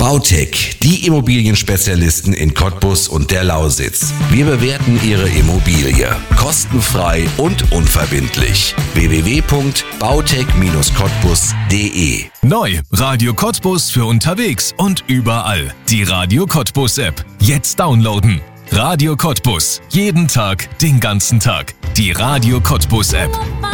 Bautec, die Immobilienspezialisten in Cottbus und der Lausitz. Wir bewerten Ihre Immobilie kostenfrei und unverbindlich. www.bautec-cottbus.de. Neu, Radio Cottbus für unterwegs und überall. Die Radio Cottbus App. Jetzt downloaden. Radio Cottbus. Jeden Tag, den ganzen Tag. Die Radio Cottbus App.